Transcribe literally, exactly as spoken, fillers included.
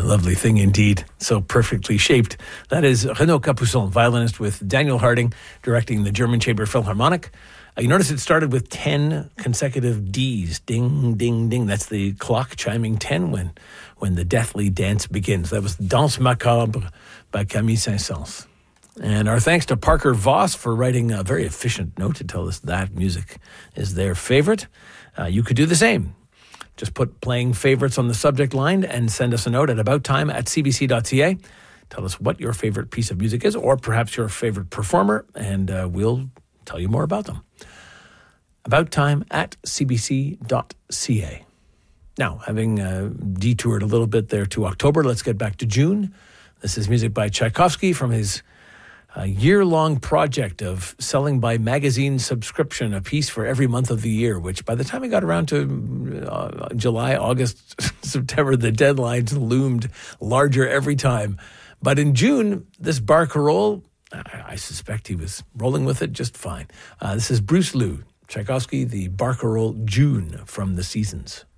lovely thing indeed. So perfectly shaped. That is Renaud Capuçon, violinist with Daniel Harding, directing the German Chamber Philharmonic. Uh, you notice it started with ten consecutive Ds. Ding, ding, ding. That's the clock chiming ten when, when the deathly dance begins. That was Danse Macabre by Camille Saint-Saëns. And our thanks to Parker Voss for writing a very efficient note to tell us that music is their favorite. Uh, you could do the same. Just put playing favorites on the subject line and send us a note at abouttime at c b c dot c a. Tell us what your favorite piece of music is, or perhaps your favorite performer, and uh, we'll tell you more about them. abouttime at c b c dot c a. Now, having uh, detoured a little bit there to October, let's get back to June. This is music by Tchaikovsky from his a year-long project of selling by magazine subscription a piece for every month of the year, which by the time we got around to uh, July, August, September, the deadlines loomed larger every time. But in June, this barcarolle, I, I suspect he was rolling with it just fine. Uh, this is Bruce Liu, Tchaikovsky, the barcarolle June from The Seasons.